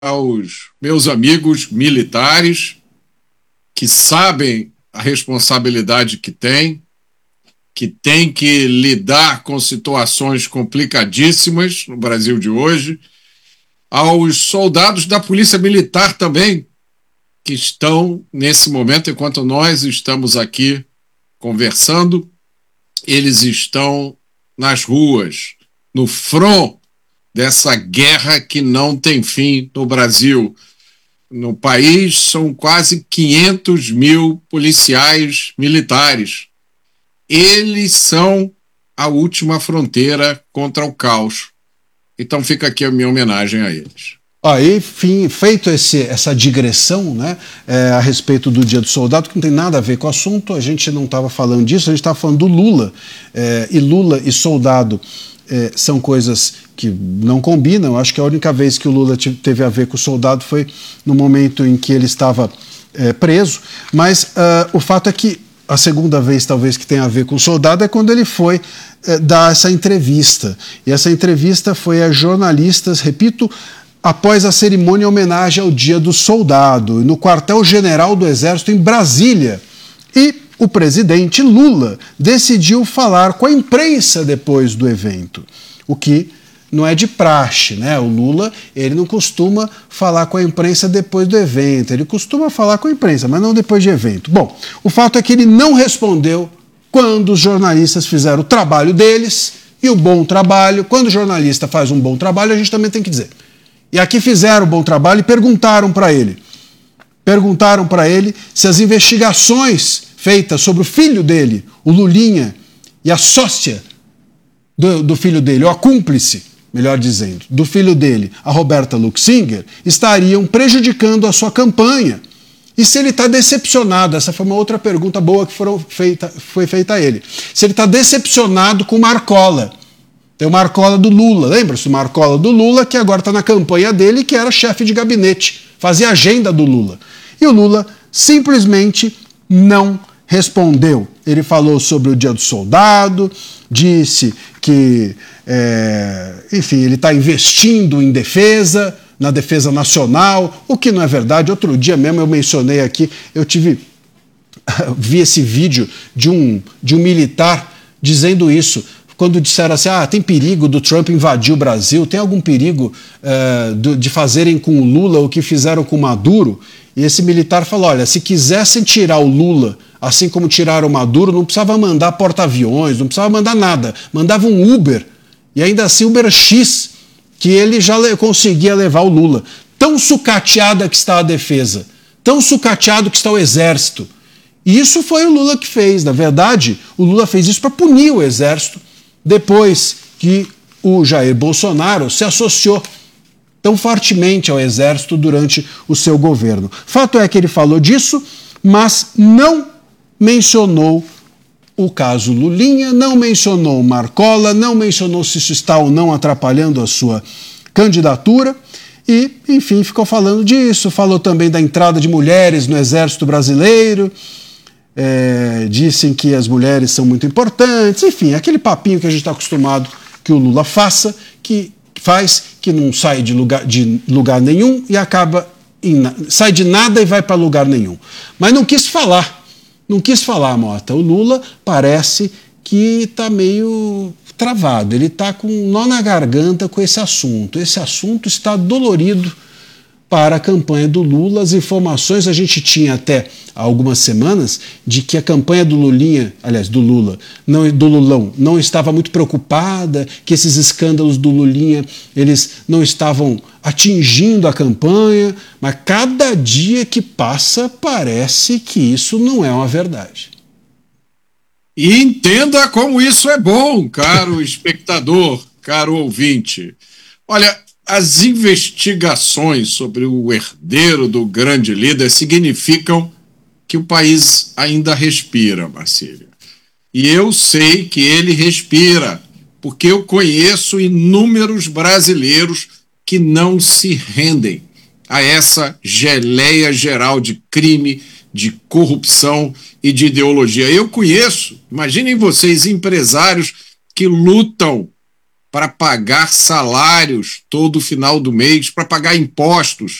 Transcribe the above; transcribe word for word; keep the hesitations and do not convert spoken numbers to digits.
aos meus amigos militares que sabem a responsabilidade que têm, que têm que lidar com situações complicadíssimas no Brasil de hoje, aos soldados da Polícia Militar também, que estão nesse momento, enquanto nós estamos aqui conversando, eles estão nas ruas, no front dessa guerra que não tem fim no Brasil. No país são quase quinhentos mil policiais militares. Eles são a última fronteira contra o caos. Então fica aqui a minha homenagem a eles. Aí, enfim, feito esse, essa digressão, né, é, a respeito do Dia do Soldado, que não tem nada a ver com o assunto, a gente não estava falando disso, a gente estava falando do Lula, é, e Lula e soldado é, são coisas que não combinam. Acho que a única vez que o Lula teve a ver com o soldado foi no momento em que ele estava é, preso, mas uh, o fato é que a segunda vez, talvez, que tenha a ver com o soldado é quando ele foi é, dar essa entrevista, e essa entrevista foi a jornalistas, repito, após a cerimônia em homenagem ao Dia do Soldado, no quartel-general do Exército em Brasília. E o presidente Lula decidiu falar com a imprensa depois do evento, o que não é de praxe, né? O Lula, ele não costuma falar com a imprensa depois do evento, ele costuma falar com a imprensa, mas não depois de evento. Bom, o fato é que ele não respondeu quando os jornalistas fizeram o trabalho deles, e o bom trabalho, quando o jornalista faz um bom trabalho, a gente também tem que dizer. E aqui fizeram um bom trabalho e perguntaram para ele. Perguntaram para ele se as investigações feitas sobre o filho dele, o Lulinha, e a sócia do, do filho dele, ou a cúmplice, melhor dizendo, do filho dele, a Roberta Luxinger, estariam prejudicando a sua campanha. E se ele está decepcionado, essa foi uma outra pergunta boa que foram feita, foi feita a ele, se ele está decepcionado com Marcola. Tem o Marcola do Lula, lembra-se do Marcola do Lula, que agora está na campanha dele, que era chefe de gabinete, fazia agenda do Lula. E o Lula simplesmente não respondeu. Ele falou sobre o Dia do Soldado, disse que, é, enfim, ele está investindo em defesa, na defesa nacional, o que não é verdade. Outro dia mesmo eu mencionei aqui, eu tive, vi esse vídeo de um, de um militar dizendo isso, quando disseram assim, ah, tem perigo do Trump invadir o Brasil, tem algum perigo uh, do, de fazerem com o Lula o que fizeram com o Maduro? E esse militar falou, olha, se quisessem tirar o Lula, assim como tiraram o Maduro, não precisava mandar porta-aviões, não precisava mandar nada, mandava um Uber, e ainda assim Uber X, que ele já le- conseguia levar o Lula. Tão sucateada que está a defesa, tão sucateado que está o exército. E isso foi o Lula que fez, na verdade, o Lula fez isso para punir o exército, depois que o Jair Bolsonaro se associou tão fortemente ao Exército durante o seu governo. Fato é que ele falou disso, mas não mencionou o caso Lulinha, não mencionou Marcola, não mencionou se isso está ou não atrapalhando a sua candidatura e, enfim, ficou falando disso. Falou também da entrada de mulheres no Exército Brasileiro. É, dizem que as mulheres são muito importantes, enfim, aquele papinho que a gente está acostumado que o Lula faça, que faz, que não sai de lugar, de lugar nenhum e acaba em, sai de nada e vai para lugar nenhum. Mas não quis falar, não quis falar, Mota. O Lula parece que está meio travado, ele está com um nó na garganta com esse assunto. Esse assunto está dolorido para a campanha do Lula. As informações a gente tinha até há algumas semanas de que a campanha do Lulinha, aliás, do Lula, não, do Lulão, não estava muito preocupada, que esses escândalos do Lulinha, eles não estavam atingindo a campanha, mas cada dia que passa parece que isso não é uma verdade. E entenda como isso é bom, caro espectador, caro ouvinte. Olha, as investigações sobre o herdeiro do grande líder significam que o país ainda respira, Marcília. E eu sei que ele respira, porque eu conheço inúmeros brasileiros que não se rendem a essa geleia geral de crime, de corrupção e de ideologia. Eu conheço, imaginem vocês, empresários que lutam para pagar salários todo final do mês, para pagar impostos,